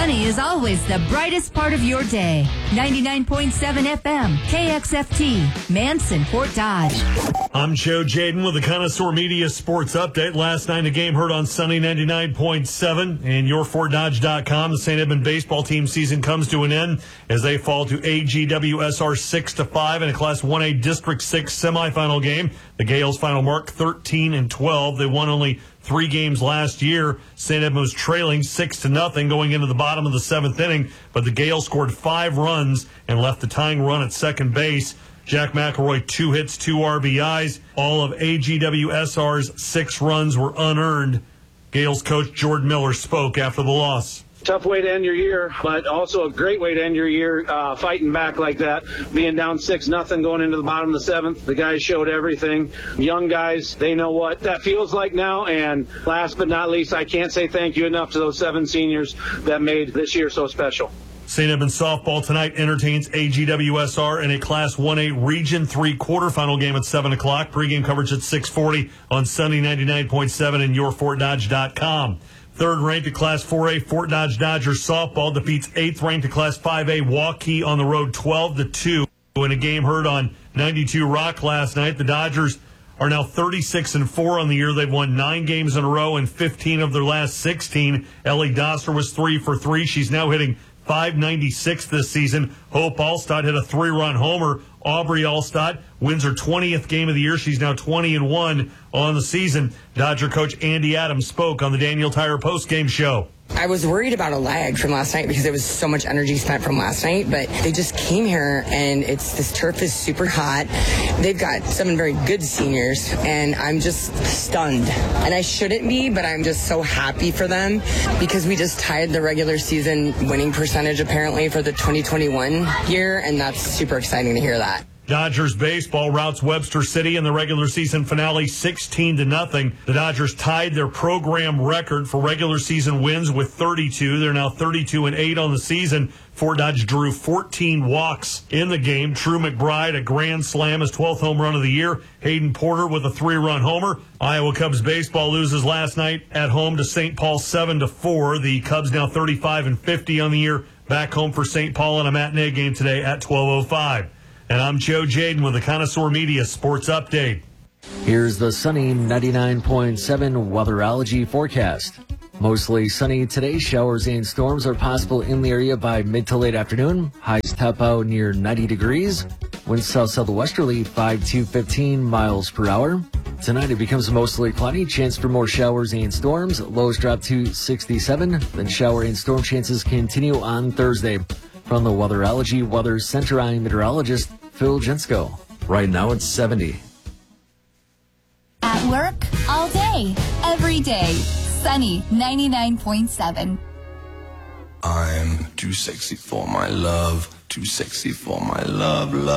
Sunny is always the brightest part of your day. 99.7 FM, KXFT, Manson, Fort Dodge. I'm Joe Jaden with the Connoisseur Media Sports Update. Last night, a game heard on Sunny 99.7 and YourFortDodge.com. The St. Edmund baseball team season comes to an end as they fall to AGWSR 6-5 in a Class 1A District 6 semifinal game. The Gales' final mark 13-12. They won only 3 games last year. St. Edmund was trailing 6-0 going into the bottom of the 7th inning, but the Gales scored 5 runs and left the tying run at second base. Jack McElroy, 2 hits, 2 RBIs. All of AGWSR's 6 runs were unearned. Gales coach Jordan Miller spoke after the loss. Tough way to end your year, but also a great way to end your year, fighting back like that, being down 6-0 going into the bottom of the 7th. The guys showed everything. Young guys, they know what that feels like now. And last but not least, I can't say thank you enough to those 7 seniors that made this year so special. St. Edmund softball tonight entertains AGWSR in a Class 1A Region 3 quarterfinal game at 7 o'clock. Pregame coverage at 6:40 on Sunny 99.7 and YourFortDodge.com. Third-ranked Class 4A Fort Dodge Dodgers softball defeats 8th-ranked Class 5A Waukee on the road 12-2 in a game heard on 92 Rock last night. The Dodgers are now 36-4 on the year. They've won 9 games in a row and 15 of their last 16. Ellie Dostler was 3 for 3. She's now hitting .596 this season. Hope Allstott hit a 3-run homer. Aubrey Allstott wins her 20th game of the year. She's now 20-1 on the season. Dodger coach Andy Adams spoke on the Daniel Tire postgame show. I was worried about a lag from last night because there was so much energy spent from last night, but they just came here and this turf is super hot. They've got 7 very good seniors and I'm just stunned. And I shouldn't be, but I'm just so happy for them because we just tied the regular season winning percentage apparently for the 2021 year, and that's super exciting to hear that. Dodgers baseball routs Webster City in the regular season finale 16-0. The Dodgers tied their program record for regular season wins with 32. They're now 32-8 on the season. Fort Dodge drew 14 walks in the game. True McBride, a grand slam, his 12th home run of the year. Hayden Porter with a 3-run homer. Iowa Cubs baseball loses last night at home to St. Paul 7-4. The Cubs now 35-50 on the year. Back home for St. Paul in a matinee game today at 12:05. And I'm Joe Jaden with the Connoisseur Media Sports Update. Here's the Sunny 99.7 weatherology forecast. Mostly sunny today. Showers and storms are possible in the area by mid to late afternoon. Highs top out near 90 degrees. Winds south-southwesterly 5 to 15 miles per hour. Tonight it becomes mostly cloudy. Chance for more showers and storms. Lows drop to 67. Then shower and storm chances continue on Thursday. From the Weatherology Weather Center, I'm meteorologist Phil Jensko. Right now it's 70. At work, all day, every day. Sunny 99.7. I'm too sexy for my love, too sexy for my love.